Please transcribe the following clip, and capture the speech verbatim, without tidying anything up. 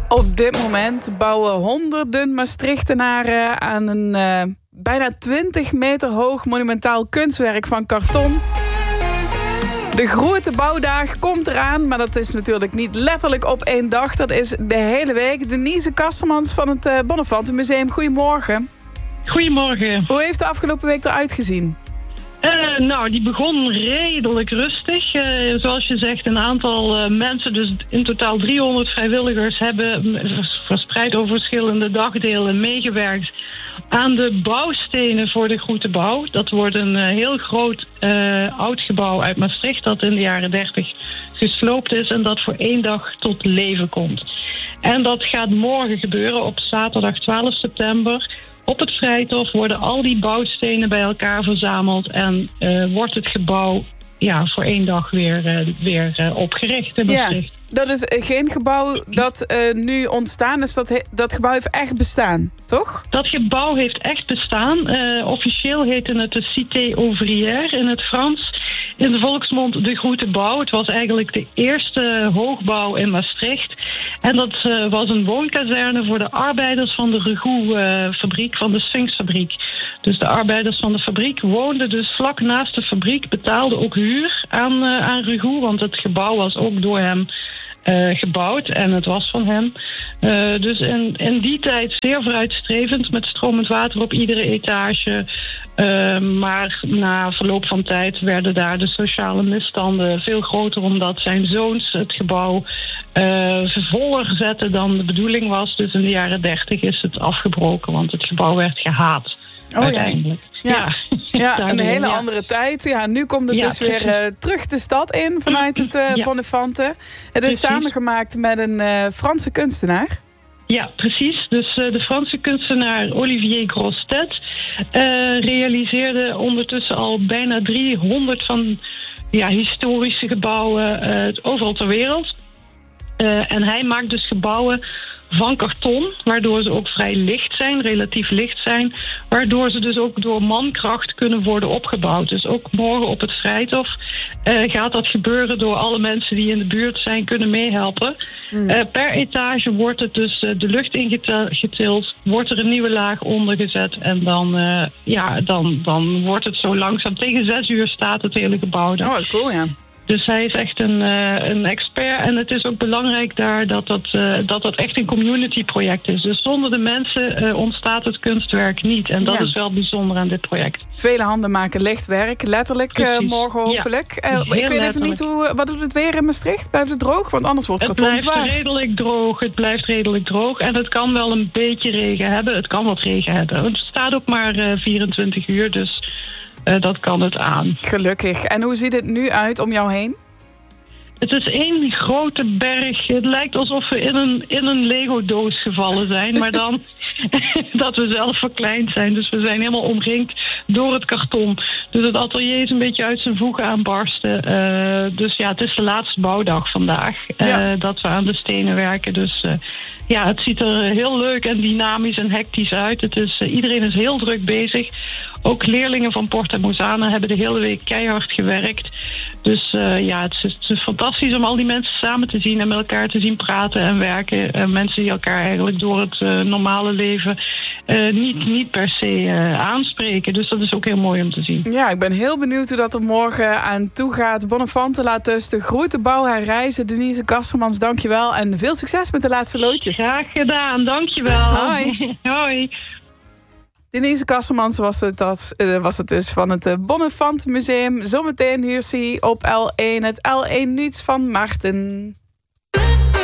Op dit moment bouwen honderden Maastrichtenaren aan een uh, bijna twintig meter hoog monumentaal kunstwerk van karton. De grote bouwdag komt eraan, maar dat is natuurlijk niet letterlijk op één dag. Dat is de hele week. Denise Kasselmans van het uh, Bonnefantenmuseum. Goedemorgen. Goedemorgen. Hoe heeft de afgelopen week eruit gezien? Uh, nou, die begon redelijk rustig. Uh, zoals je zegt, een aantal uh, mensen, dus in totaal driehonderd vrijwilligers, hebben verspreid over verschillende dagdelen meegewerkt aan de bouwstenen voor de Grote Bouw. Dat wordt een uh, heel groot uh, oud gebouw uit Maastricht dat in de jaren dertig gesloopt is en dat voor één dag tot leven komt. En dat gaat morgen gebeuren op zaterdag twaalf september. Op het Vrijthof worden al die bouwstenen bij elkaar verzameld en uh, wordt het gebouw ja, voor één dag weer, uh, weer uh, opgericht in Maastricht. Ja, dat is geen gebouw dat uh, nu ontstaan is. Dat, he- dat gebouw heeft echt bestaan, toch? Dat gebouw heeft echt bestaan. Uh, officieel heette het de Cité Ouvrière in het Frans. In de volksmond de Grote Bouw. Het was eigenlijk de eerste hoogbouw in Maastricht. En dat uh, was een woonkazerne voor de arbeiders van de Regout-fabriek, uh, van de Sphinx-fabriek. Dus de arbeiders van de fabriek woonden dus vlak naast de fabriek, betaalden ook huur aan, uh, aan Regout, want het gebouw was ook door hem Uh, gebouwd en het was van hem. Uh, dus in, in die tijd zeer vooruitstrevend met stromend water op iedere etage. Uh, maar na verloop van tijd werden daar de sociale misstanden veel groter, omdat zijn zoons het gebouw uh, voller zetten dan de bedoeling was. Dus in de jaren dertig is het afgebroken, want het gebouw werd gehaat. Oh, uiteindelijk. Ja, ja. ja een hele ja. andere tijd. Ja, nu komt het ja, dus weer uh, terug de stad in vanuit het uh, ja. Bonnefanten. Het is precies. samengemaakt met een uh, Franse kunstenaar. Ja, precies. Dus uh, de Franse kunstenaar Olivier Grostet uh, realiseerde ondertussen al bijna driehonderd van ja, historische gebouwen uh, overal ter wereld. Uh, en hij maakt dus gebouwen van karton, waardoor ze ook vrij licht zijn, relatief licht zijn, waardoor ze dus ook door mankracht kunnen worden opgebouwd. Dus ook morgen op het Vrijthof uh, gaat dat gebeuren door alle mensen die in de buurt zijn, kunnen meehelpen. Mm. Uh, per etage wordt het dus uh, de lucht ingetild, wordt er een nieuwe laag onder gezet en dan, uh, ja, dan, dan wordt het zo langzaam. Tegen zes uur staat het hele gebouw. Oh, wat cool, ja. Dus hij is echt een, uh, een expert. En het is ook belangrijk daar dat dat, uh, dat dat echt een community project is. Dus zonder de mensen uh, ontstaat het kunstwerk niet. En dat ja. is wel bijzonder aan dit project. Vele handen maken licht werk. Letterlijk uh, morgen hopelijk. Ja, uh, ik weet letterlijk. even niet, hoe, wat doet het weer in Maastricht? Blijft het droog? Want anders wordt het karton zwaar. Het blijft redelijk droog. Het blijft redelijk droog. En het kan wel een beetje regen hebben. Het kan wat regen hebben. Het staat ook maar uh, vierentwintig uur. Dus Uh, dat kan het aan. Gelukkig. En hoe ziet het nu uit om jou heen? Het is één grote berg. Het lijkt alsof we in een, in een Lego-doos gevallen zijn. Maar dan dat we zelf verkleind zijn. Dus we zijn helemaal omringd door het karton. Dus het atelier is een beetje uit zijn voegen aan barsten. Uh, dus ja, het is de laatste bouwdag vandaag. Uh, ja. Dat we aan de stenen werken. Dus uh, ja, het ziet er heel leuk en dynamisch en hectisch uit. Het is, uh, iedereen is heel druk bezig. Ook leerlingen van Porta Mozana hebben de hele week keihard gewerkt. Dus uh, ja, het is, het is fantastisch om al die mensen samen te zien en met elkaar te zien praten en werken. Uh, mensen die elkaar eigenlijk door het uh, normale leven uh, niet, niet per se uh, aanspreken. Dus dat is ook heel mooi om te zien. Ja, ik ben heel benieuwd hoe dat er morgen aan toe gaat. Bonnefanten laat dus de grote bouw herreizen. Denise Kasselmans, dankjewel. En veel succes met de laatste loodjes. Graag gedaan, dankjewel. Hoi. Hoi. Denise Kasselmans was het, als, uh, was het dus van het uh, Bonnefantenmuseum. Zometeen hier zie je op L één het L één Nieuws van Maarten.